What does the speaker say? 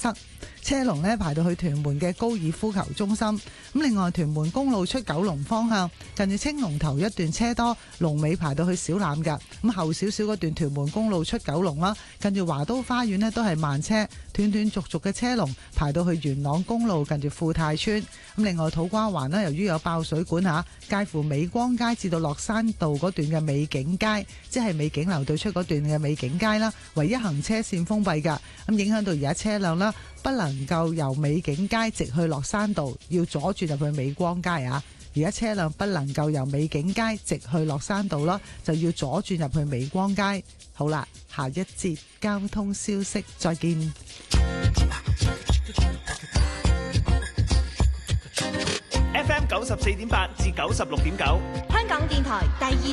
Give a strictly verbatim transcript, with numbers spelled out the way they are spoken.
塞。車龍呢排到去屯門嘅高爾夫球中心。咁另外屯門公路出九龍方向，近住青龍頭一段車多，龍尾排到去小欖㗎。咁後少少嗰段屯門公路出九龍啦，近住華都花園呢都係慢車，斷斷續續嘅車龍排到去元朗公路近住富泰村。咁另外土瓜灣呢，由於有爆水管嚇，介乎美光街至到落山道嗰段嘅美景街，即係美景樓對出嗰段嘅美景街啦，唯一行車線封閉㗎。咁影響到而家車輛啦，不能夠由美景街直去落山道，要左轉入去美光街啊！而家車輛不能夠由美景街直去落山道啦，就要左轉入去美光街。好啦，下一節交通消息，再見。 F M 九十四點八至九十六點九， 香港電台第二